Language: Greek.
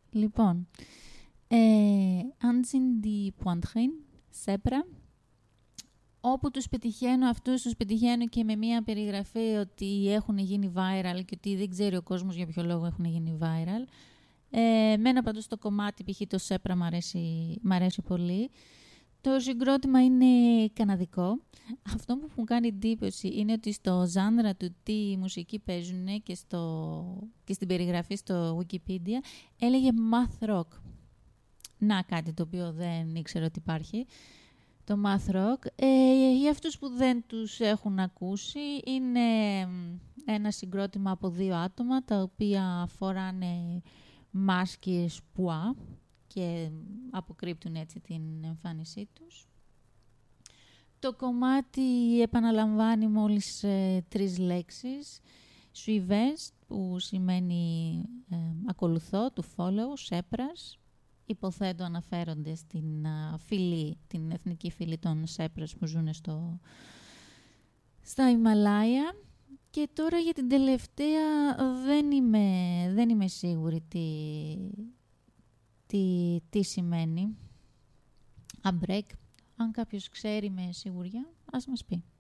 Λοιπόν, Anjin di Pointrin, Σέπρα. Όπου τους πετυχαίνω και με μία περιγραφή ότι έχουν γίνει viral και ότι δεν ξέρει ο κόσμος για ποιο λόγο έχουν γίνει viral. Μένα πάντως το κομμάτι, π.χ. το Σέπρα μ' αρέσει πολύ. Το συγκρότημα είναι καναδικό. Αυτό που μου κάνει εντύπωση είναι ότι στο ζάνρα του τι μουσική παίζουν και στην περιγραφή στο Wikipedia έλεγε math rock. Να, κάτι το οποίο δεν ήξερα ότι υπάρχει. Το math rock. Για αυτούς που δεν τους έχουν ακούσει, είναι ένα συγκρότημα από 2 άτομα, τα οποία φοράνε μάσκες πουά και αποκρύπτουν έτσι την εμφάνισή τους. Το κομμάτι επαναλαμβάνει μόλις 3 λέξεις. Suivez, που σημαίνει ακολουθώ, του follow, Σέπρας. Υποθέτω αναφέρονται στην την εθνική φυλή των Σέπρας που ζουν στα Ιμαλάια. Και τώρα για την τελευταία δεν είμαι σίγουρη τι σημαίνει. A break. Αν κάποιος ξέρει με σιγουριά, ας μας πει.